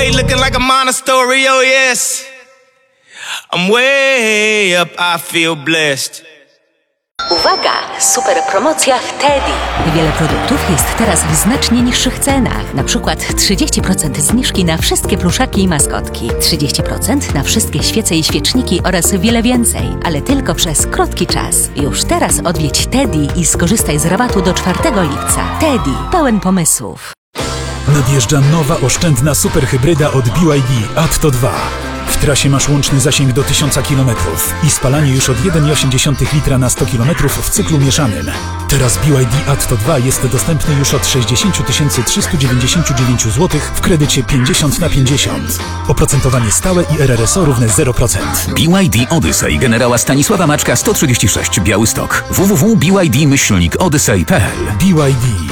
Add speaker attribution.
Speaker 1: away looking like a monastery, oh yes. I'm way up, I feel blessed.
Speaker 2: Uwaga! Super promocja w Teddy. Wiele produktów jest teraz w znacznie niższych cenach. Na przykład 30% zniżki na wszystkie pluszaki i maskotki, 30% na wszystkie świece i świeczniki oraz wiele więcej, ale tylko przez krótki czas. Już teraz odwiedź Teddy i skorzystaj z rabatu do 4 lipca. Teddy, pełen pomysłów.
Speaker 3: Nadjeżdża nowa oszczędna superhybryda od BYD Atto 2. W trasie masz łączny zasięg do 1000 km i spalanie już od 1,8 litra na 100 km w cyklu mieszanym. Teraz BYD Atto 2 jest dostępny już od 60 399 zł w kredycie 50/50. Oprocentowanie stałe i RRSO równe 0%.
Speaker 4: BYD Odyssey generała Stanisława Maczka 136 Białystok. www.byd-odyssey.pl
Speaker 3: BYD.